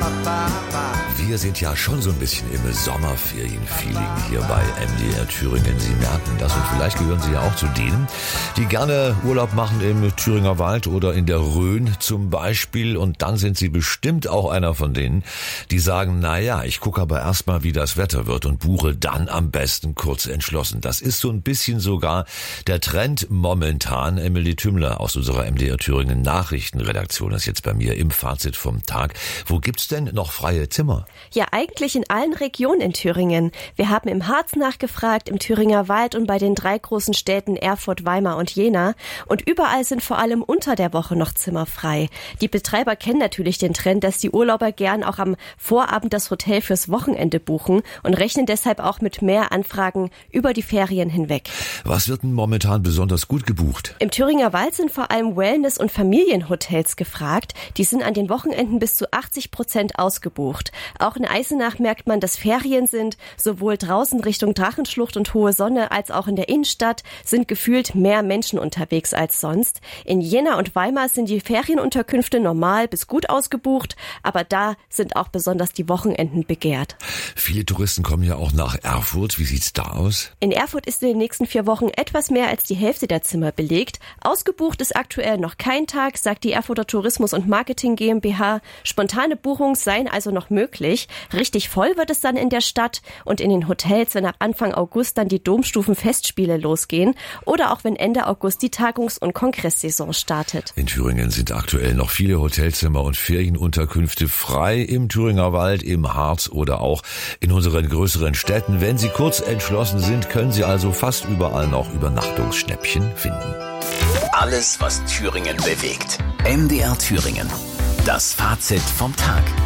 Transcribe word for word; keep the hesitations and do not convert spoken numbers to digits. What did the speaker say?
Wir sind ja schon so ein bisschen im Sommerferien-Feeling hier bei M D R Thüringen. Sie merken das und vielleicht gehören Sie ja auch zu denen, die gerne Urlaub machen im Thüringer Wald oder in der Rhön zum Beispiel. Und dann sind Sie bestimmt auch einer von denen, die sagen, na ja, ich gucke aber erstmal, wie das Wetter wird und buche dann am besten kurz entschlossen. Das ist so ein bisschen sogar der Trend momentan. Emily Tümmler aus unserer M D R Thüringen Nachrichtenredaktion ist jetzt bei mir im Fazit vom Tag. Wo gibt's denn noch freie Zimmer? Ja, eigentlich in allen Regionen in Thüringen. Wir haben im Harz nachgefragt, im Thüringer Wald und bei den drei großen Städten Erfurt, Weimar und Jena. Und überall sind vor allem unter der Woche noch Zimmer frei. Die Betreiber kennen natürlich den Trend, dass die Urlauber gern auch am Vorabend das Hotel fürs Wochenende buchen und rechnen deshalb auch mit mehr Anfragen über die Ferien hinweg. Was wird denn momentan besonders gut gebucht? Im Thüringer Wald sind vor allem Wellness- und Familienhotels gefragt. Die sind an den Wochenenden bis zu achtzig Prozent ausgebucht. Auch in Eisenach merkt man, dass Ferien sind. Sowohl draußen Richtung Drachenschlucht und Hohe Sonne als auch in der Innenstadt sind gefühlt mehr Menschen unterwegs als sonst. In Jena und Weimar sind die Ferienunterkünfte normal bis gut ausgebucht, aber da sind auch besonders die Wochenenden begehrt. Viele Touristen kommen ja auch nach Erfurt. Wie sieht's da aus? In Erfurt ist in den nächsten vier Wochen etwas mehr als die Hälfte der Zimmer belegt. Ausgebucht ist aktuell noch kein Tag, sagt die Erfurter Tourismus und Marketing GmbH. Spontane Buchungen seien also noch möglich. Richtig voll wird es dann in der Stadt und in den Hotels, wenn ab Anfang August dann die Domstufenfestspiele losgehen oder auch wenn Ende August die Tagungs- und Kongresssaison startet. In Thüringen sind aktuell noch viele Hotelzimmer und Ferienunterkünfte frei im Thüringer Wald, im Harz oder auch in unseren größeren Städten. Wenn Sie kurz entschlossen sind, können Sie also fast überall noch Übernachtungsschnäppchen finden. Alles, was Thüringen bewegt. M D R Thüringen. Das Fazit vom Tag.